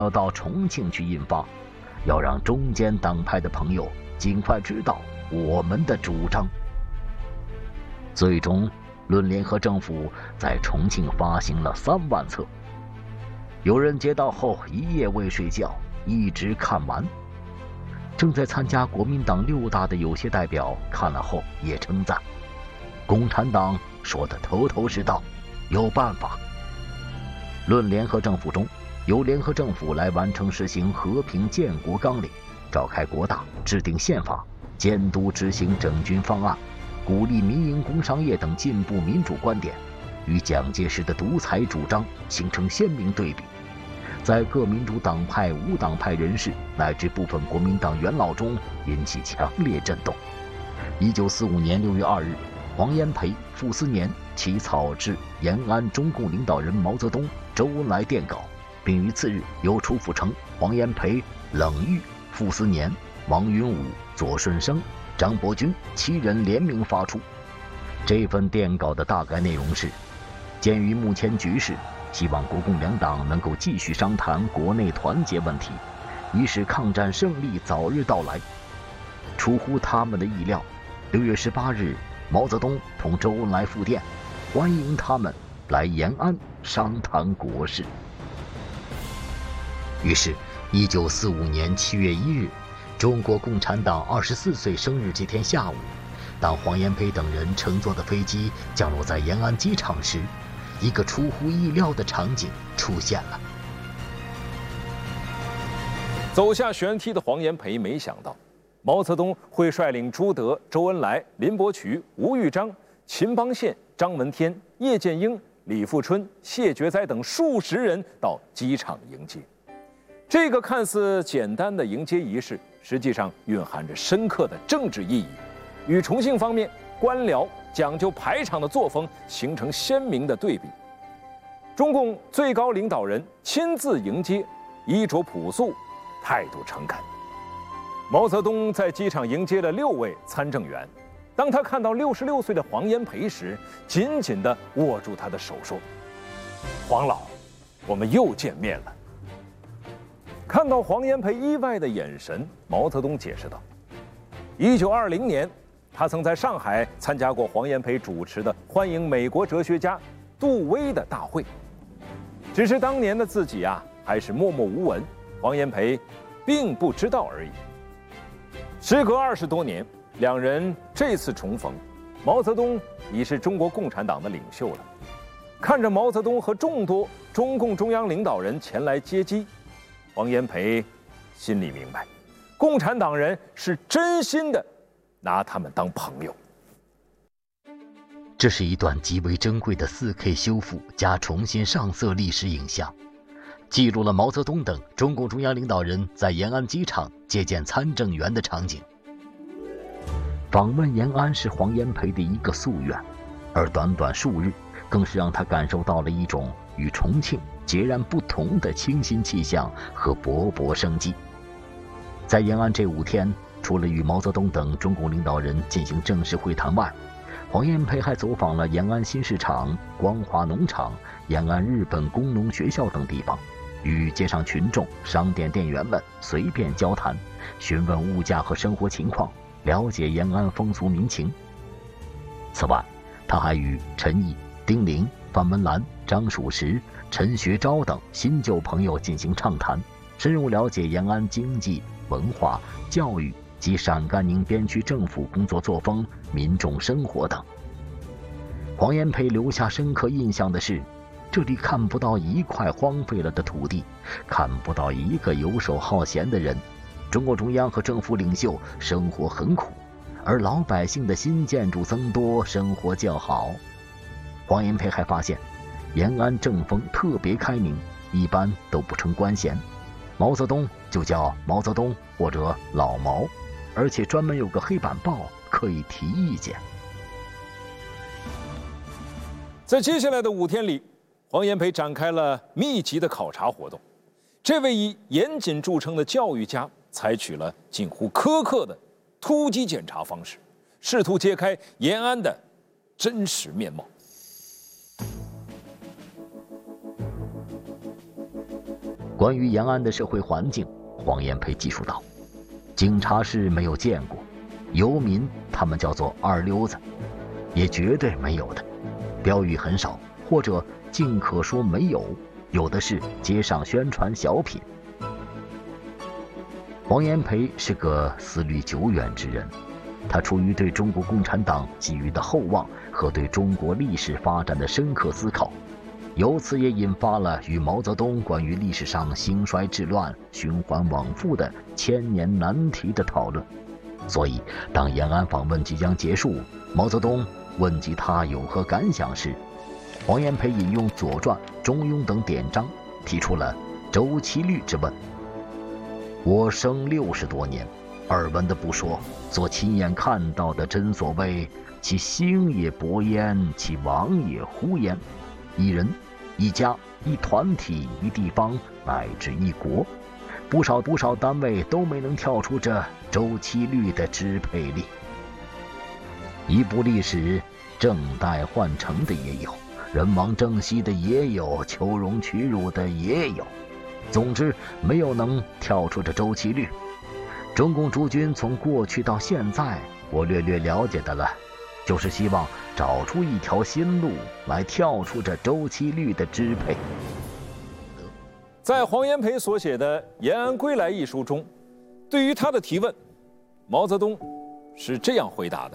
要到重庆去印发，要让中间党派的朋友尽快知道我们的主张。最终，论联合政府在重庆发行了3万册。有人接到后一夜未睡觉，一直看完。正在参加国民党6大的有些代表看了后也称赞，共产党说得头头是道，有办法。论联合政府中，由联合政府来完成实行和平建国纲领，召开国大，制定宪法，监督执行整军方案，鼓励民营工商业等进步民主观点，与蒋介石的独裁主张形成鲜明对比，在各民主党派、无党派人士乃至部分国民党元老中引起强烈震动。1945年6月2日，黄炎培、傅斯年起草致延安中共领导人毛泽东、周恩来电稿，并于次日由楚辅成、黄炎培、冷玉、傅斯年、王云武、左顺生、张伯钧7人联名发出。这份电稿的大概内容是：鉴于目前局势，希望国共两党能够继续商谈国内团结问题，以使抗战胜利早日到来。出乎他们的意料，6月18日，毛泽东同周恩来复电，欢迎他们来延安商谈国事。于是，1945年7月1日，中国共产党24岁生日这天下午，当黄炎培等人乘坐的飞机降落在延安机场时，一个出乎意料的场景出现了。 走下舷梯的黄炎培没想到，毛泽东会率领朱德、周恩来、林伯渠、吴玉章、秦邦宪、张闻天、叶剑英、李富春、谢觉哉等数十人到机场迎接。这个看似简单的迎接仪式，实际上蕴含着深刻的政治意义，与重庆方面官僚讲究排场的作风形成鲜明的对比。中共最高领导人亲自迎接，衣着朴素，态度诚恳。毛泽东在机场迎接了6位参政员，当他看到66岁的黄炎培时，紧紧地握住他的手说：“黄老，我们又见面了。”看到黄炎培意外的眼神，毛泽东解释道：“1920年，他曾在上海参加过黄炎培主持的欢迎美国哲学家杜威的大会，只是当年的自己还是默默无闻，黄炎培并不知道而已。”时隔20多年，两人这次重逢，毛泽东已是中国共产党的领袖了。看着毛泽东和众多中共中央领导人前来接机，黄炎培心里明白，共产党人是真心的拿他们当朋友。 这是一段极为珍贵的4K 修复加重新上色历史影像，记录了毛泽东等中共中央领导人在延安机场接见参政员的场景。访问延安是黄炎培的一个夙愿，而短短数日，更是让他感受到了一种与重庆截然不同的清新气象和勃勃生机。在延安这5天，除了与毛泽东等中共领导人进行正式会谈外，黄炎培还走访了延安新市场、光华农场、延安日本工农学校等地方，与街上群众、商店店员们随便交谈，询问物价和生活情况，了解延安风俗民情。此外，他还与陈毅、丁玲、范文澜、张曙实、陈学昭等新旧朋友进行畅谈，深入了解延安经济、文化、教育及陕甘宁边区政府工作作风、民众生活等。黄炎培留下深刻印象的是，这里看不到一块荒废了的土地，看不到一个游手好闲的人。中共中央和政府领袖生活很苦，而老百姓的新建筑增多，生活较好。黄炎培还发现，延安政风特别开明，一般都不称官衔，毛泽东就叫毛泽东或者老毛，而且专门有个黑板报可以提意见。 在接下来的5天里，黄炎培展开了密集的考察活动。这位以严谨著称的教育家采取了近乎苛刻的突击检查方式，试图揭开延安的真实面貌。 关于延安的社会环境，黄炎培记述道：警察是没有见过，游民他们叫做二溜子，也绝对没有的。标语很少，或者尽可说没有，有的是街上宣传小品。黄炎培是个思虑久远之人，他出于对中国共产党寄予的厚望和对中国历史发展的深刻思考，由此也引发了与毛泽东关于历史上兴衰治乱、循环往复的千年难题的讨论。所以，当延安访问即将结束，毛泽东问及他有何感想时，黄炎培引用《左传》《中庸》等典章，提出了周期律之问。我生60多年，耳闻的不说，所亲眼看到的真所谓其兴也勃焉，其亡也忽焉。一人、一家、一团体、一地方，乃至一国，不少单位都没能跳出这周期律的支配力。一部历史，正待换成的也有，人亡政息的也有，求荣取辱的也有。总之，没有能跳出这周期律。中共诸军从过去到现在，我略略了解的了，就是希望找出一条新路来跳出这周期律的支配。 在黄炎培所写的《延安归来》一书中，对于他的提问，毛泽东是这样回答的：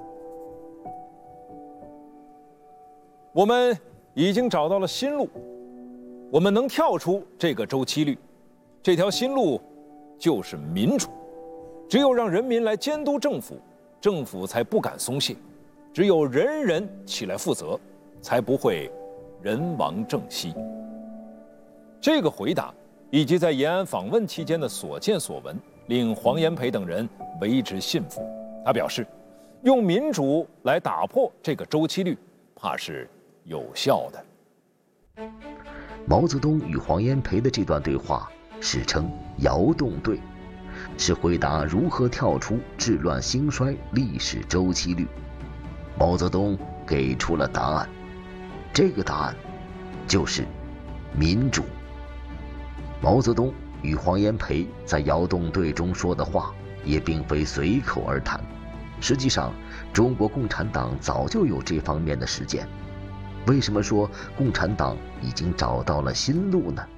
我们已经找到了新路，我们能跳出这个周期律，这条新路就是民主。只有让人民来监督政府，政府才不敢松懈；只有人人起来负责，才不会人亡政息。这个回答以及在延安访问期间的所见所闻，令黄炎培等人为之信服。他表示，用民主来打破这个周期律，怕是有效的。 毛泽东与黄炎培的这段对话史称窑洞对，是回答如何跳出治乱兴衰历史周期律。毛泽东给出了答案，这个答案就是民主。毛泽东与黄炎培在窑洞对中说的话也并非随口而谈，实际上中国共产党早就有这方面的实践。为什么说共产党已经找到了新路呢？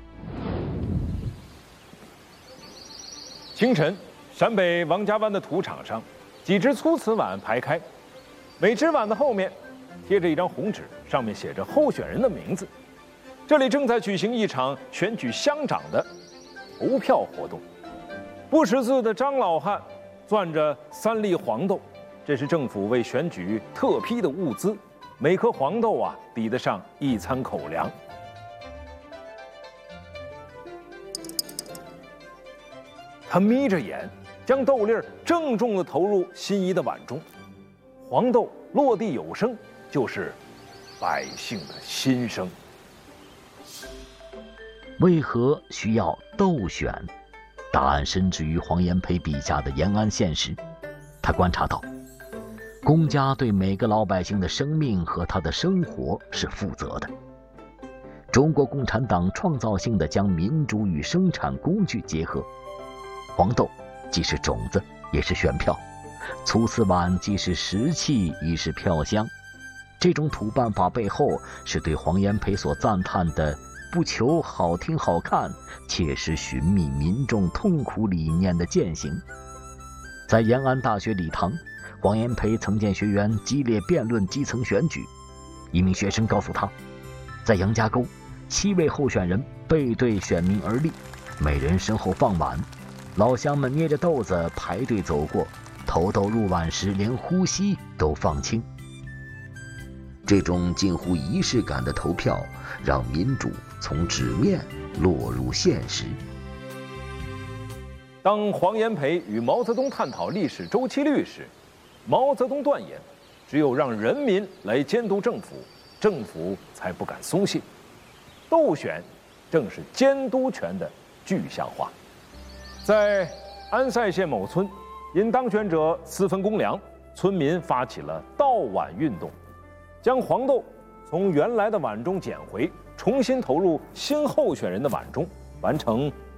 清晨，陕北王家湾的土场上，几只粗瓷碗排开，每只碗的后面贴着一张红纸，上面写着候选人的名字。这里正在举行一场选举乡长的投票活动。不识字的张老汉攥着3粒黄豆，这是政府为选举特批的物资，每颗黄豆啊抵得上一餐口粮。他眯着眼，将豆粒郑重地投入心仪的碗中。黄豆落地有声，就是百姓的心声。 为何需要斗选？答案深植于黄炎培笔下的延安现实。他观察到，公家对每个老百姓的生命和他的生活是负责的。中国共产党创造性地将民主与生产工具结合，黄豆既是种子，也是选票；粗瓷碗既是石器，亦是票箱。这种土办法背后，是对黄炎培所赞叹的不求好听好看，切实寻觅民众痛苦理念的践行。在延安大学礼堂，黄炎培曾见学员激烈辩论基层选举。一名学生告诉他，在杨家沟，7位候选人背对选民而立，每人身后放碗，老乡们捏着豆子排队走过，投豆入碗时连呼吸都放轻。这种近乎仪式感的投票，让民主从纸面落入现实。 当黄炎培与毛泽东探讨历史周期律时，毛泽东断言，只有让人民来监督政府，政府才不敢松懈。斗选正是监督权的具象化。在安塞县某村，因当选者私分公粮，村民发起了倒碗运动，将黄豆从原来的碗中捡回，重新投入新候选人的碗中， 完成